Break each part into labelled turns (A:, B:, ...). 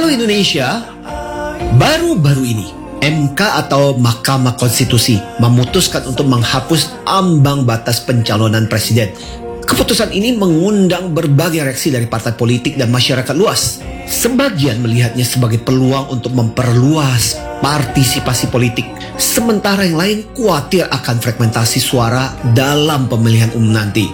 A: Halo Indonesia, baru-baru ini MK atau Mahkamah Konstitusi memutuskan untuk menghapus ambang batas pencalonan presiden. Keputusan ini mengundang berbagai reaksi dari partai politik dan masyarakat luas. Sebagian melihatnya sebagai peluang untuk memperluas partisipasi politik, sementara yang lain khawatir akan fragmentasi suara dalam pemilihan umum nanti.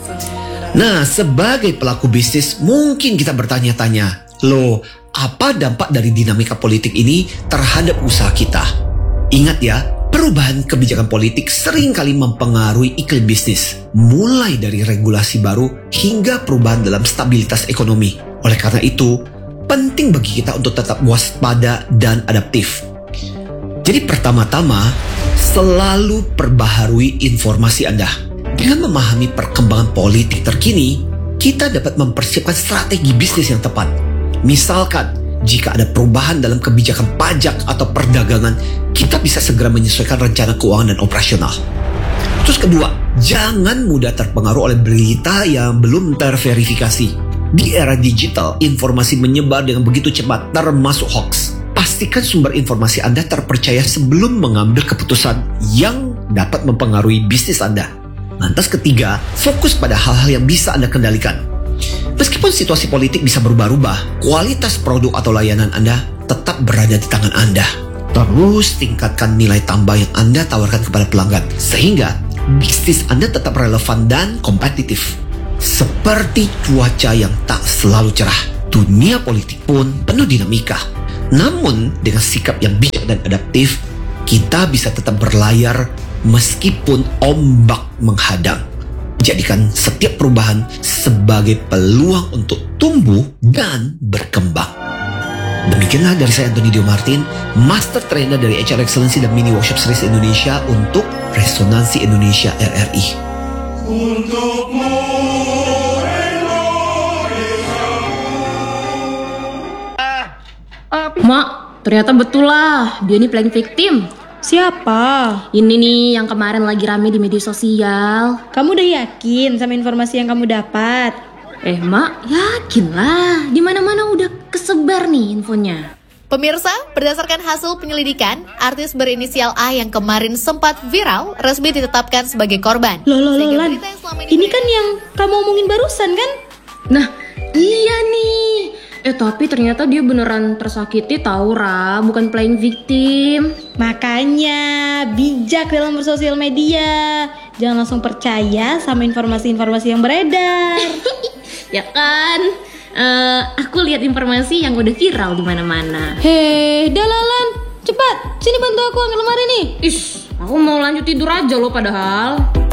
A: Nah, sebagai pelaku bisnis mungkin kita bertanya-tanya, loh, apa dampak dari dinamika politik ini terhadap usaha kita? Ingat ya, perubahan kebijakan politik seringkali mempengaruhi iklim bisnis, mulai dari regulasi baru hingga perubahan dalam stabilitas ekonomi. Oleh karena itu, penting bagi kita untuk tetap waspada dan adaptif. Jadi pertama-tama, selalu perbaharui informasi Anda. Dengan memahami perkembangan politik terkini, kita dapat mempersiapkan strategi bisnis yang tepat. Misalkan, jika ada perubahan dalam kebijakan pajak atau perdagangan, kita bisa segera menyesuaikan rencana keuangan dan operasional. Terus kedua, jangan mudah terpengaruh oleh berita yang belum terverifikasi. Di era digital, informasi menyebar dengan begitu cepat, termasuk hoax. Pastikan sumber informasi Anda terpercaya sebelum mengambil keputusan yang dapat mempengaruhi bisnis Anda. Lantas ketiga, fokus pada hal-hal yang bisa Anda kendalikan. Meskipun situasi politik bisa berubah-ubah, kualitas produk atau layanan Anda tetap berada di tangan Anda. Terus tingkatkan nilai tambah yang Anda tawarkan kepada pelanggan, sehingga bisnis Anda tetap relevan dan kompetitif. Seperti cuaca yang tak selalu cerah, dunia politik pun penuh dinamika. Namun, dengan sikap yang bijak dan adaptif, kita bisa tetap berlayar meskipun ombak menghadang. Jadikan setiap perubahan sebagai peluang untuk tumbuh dan berkembang. Demikianlah dari saya Antoni Dio Martin, Master Trainer dari HR Excellency dan Mini Workshop Series Indonesia untuk Resonansi Indonesia RRI. Untukmu
B: Indonesia. Mak, ternyata betul lah, dia ini playing victim.
C: Siapa?
B: Ini nih yang kemarin lagi rame di media sosial.
C: Kamu udah yakin sama informasi yang kamu dapat?
B: Mak, yakin lah. Di mana-mana udah kesebar nih infonya.
D: Pemirsa, berdasarkan hasil penyelidikan, artis berinisial A yang kemarin sempat viral resmi ditetapkan sebagai korban.
C: Loh, Lan. Ini kan yang kamu omongin barusan kan?
B: Nah, iya nih. Tapi ternyata dia beneran tersakiti tahu, Ra, bukan playing victim.
C: Makanya bijak dalam bersosial media. Jangan langsung percaya sama informasi-informasi yang beredar.
B: Ya kan? Aku lihat informasi yang udah viral di mana-mana.
C: Hei, Dalalan, cepat, sini bantu aku angkat lemari nih.
B: Aku mau lanjut tidur aja loh padahal.